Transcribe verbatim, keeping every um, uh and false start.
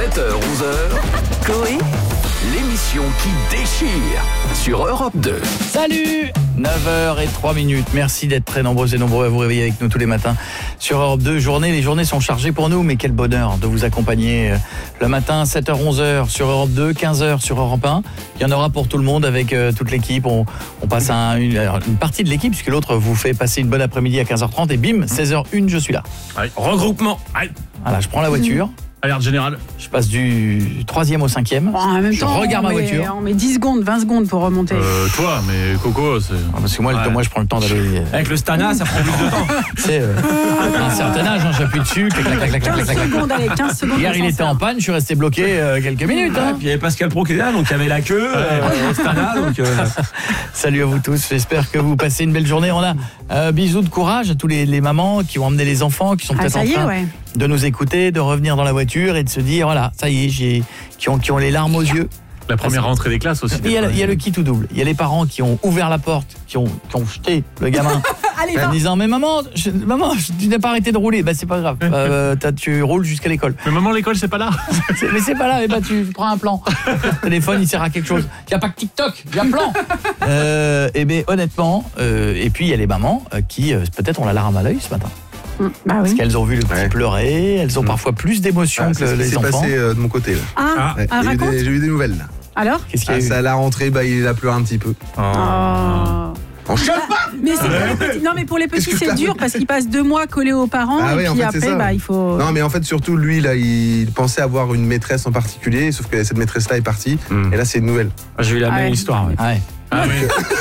sept heures onze heures, Coé, l'émission qui déchire sur Europe deux. Salut, neuf heures zéro trois minutes. Merci d'être très nombreux et nombreux à vous réveiller avec nous tous les matins sur Europe deux. Journée, les journées sont chargées pour nous, mais quel bonheur de vous accompagner le matin, sept heures onze heures sur Europe deux, quinze heures sur Europe un. Il y en aura pour tout le monde avec euh, toute l'équipe. On, on passe à une, une partie de l'équipe, puisque l'autre vous fait passer une bonne après-midi à quinze heures trente et bim, seize heures une, je suis là. Allez, regroupement. Allez. Voilà, je prends la voiture. Alerte générale. Je passe du troisième au cinquième. Bon, en même je temps, regarde on ma met, voiture. On met dix secondes, vingt secondes pour remonter. Euh, toi, mais Coco, c'est... Ah, parce que moi, Ouais. moi, je prends le temps d'aller... Avec le Stana, ça prend plus de temps. C'est euh, à un certain âge, hein, j'appuie dessus, clac, clac, clac, clac, clac, quinze clac, clac. secondes, allez, quinze secondes. Hier, il était d'ascenseur. en panne, je suis resté bloqué euh, quelques minutes. Hein. Puis il y avait Pascal Pro qui était là, donc il y avait la queue, euh, au Stana, donc... Euh... Salut à vous tous, j'espère que vous passez une belle journée. On a euh, bisous de courage à tous les, les mamans qui ont emmené les enfants, qui sont Ah, peut-être ça en y est, train ouais. de nous écouter, de revenir dans la voiture et de se dire, voilà, ça y est, j'ai, qui, ont, qui ont les larmes aux yeux. La première rentrée des classes aussi. Il y, a, il y a le qui tout double. Il y a les parents qui ont ouvert la porte, qui ont, qui ont jeté le gamin Allez, en va. disant, mais maman, je, maman, je- tu n'as pas arrêté de rouler. Bah, c'est pas grave, euh, t'as- tu roules jusqu'à l'école. Mais maman, l'école, c'est pas là. C'est- Mais c'est pas là, eh ben, tu prends un plan. Le téléphone, il sert à quelque chose. Il n'y a pas que TikTok, il y a plan. Euh, et bien, honnêtement, euh, et puis il y a les mamans euh, qui, euh, peut-être, ont la larme à l'œil ce matin. Bah Parce oui. qu'elles ont vu le petit Ouais. pleurer, elles ont parfois plus d'émotions Ah, que c'est ce qui les s'est enfants. passé euh, de mon côté là. Ah, Ouais, ah, j'ai, eu raconte. des, j'ai eu des nouvelles là. Alors Qu'est-ce qu'il y Ah, a eu ça à la rentrée, bah, il a pleuré un petit peu. Oh. On chiale pas. Mais c'est pour les petits. Non, mais pour les petits, Qu'est-ce que c'est t'as dur parce qu'ils passent deux mois collés aux parents Ah et oui, en puis fait, c'est après, ça. bah, il faut. Non mais en fait surtout lui là, il pensait avoir une maîtresse en particulier, sauf que cette maîtresse là est partie. Hmm. Et là c'est une nouvelle. J'ai eu la Ah même ouais. histoire. Ouais. Ouais. Ah oui.